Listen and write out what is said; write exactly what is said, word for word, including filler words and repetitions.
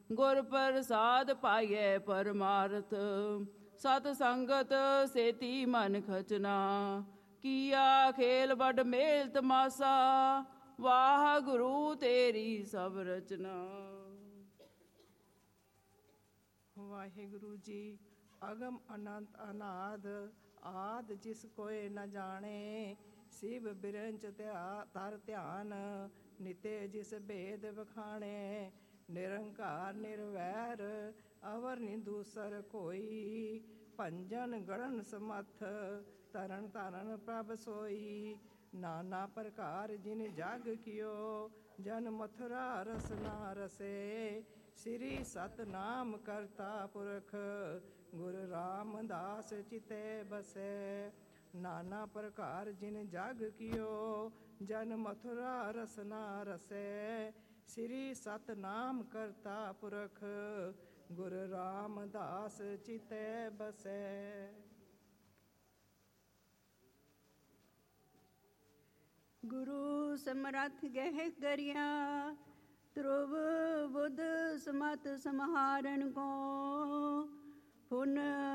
ਗੁਰ ਪ੍ਰਸਾਦ ਪਾਈਐ ਪਰਮਾਰਥ। ਸਤ ਸੰਗਤ ਸੇਤੀ ਮਨ ਖਚਨਾ, ਕੀਆ ਖੇਲ ਵੱਡ ਮੇਲ ਤਮਾਸਾ। ਵਾਹਿਗੁਰੂ ਤੇਰੀ ਸਭ ਰਚਨਾ। ਵਾਹਿਗੁਰੂ ਜੀ ਅਗਮ ਅਨੰਤ ਅਨਾਦ, ਆਦ ਜਿਸ ਕੋਏ ਨ ਜਾਣੇ। ਸਿਵ ਬਿਰੰਚ ਧਿਆ ਧਰ ਧਿਆਨ, ਨਿਤੇ ਜਿਸ ਭੇਦ ਵਖਾਣੇ। ਨਿਰੰਕਾਰ ਨਿਰਵੈਰ ਅਵਰ ਨੀ ਦੂਸਰ ਕੋਈ। ਭੰਜਨ ਗੜਨ ਸਮੱਥ ਤਰਨ ਤਾਰਨ ਪ੍ਰਭ ਸੋਈ। ਨਾਨਾ ਪ੍ਰਕਾਰ ਜਿਨ ਜਗ ਕਿਓ, ਜਨ ਮਥੁਰਾ ਰਸ ਨਾ ਰਸੇ। ਸ੍ਰੀ ਸਤਨਾਮ ਕਰਤਾ ਪੁਰਖ, ਗੁਰ ਰਾਮਦਾਸ ਚਿਤੇ ਬਸੈ। ਨਾਨਾ ਪ੍ਰਕਾਰ ਜਿਨ ਜਗ ਕਿਓ, ਜਨ ਮਥੁਰਾ ਰਸ ਨਾ ਰਸੈ। ਸ੍ਰੀ ਸਤਨਾਮ ਕਰਤਾ ਪੁਰਖ, ਗੁਰ ਰਾਮਦਾਸ ਚਿਤੇ ਬਸੈ। ਗੁਰੂ ਸਮਰੱਥ ਗਹਿ ਕਰਿਆ, ਧਰੁਵ ਬੁੱਧ ਸਮਤ ਸਮਹਾਰਨ ਕੋ। ਪੁਨ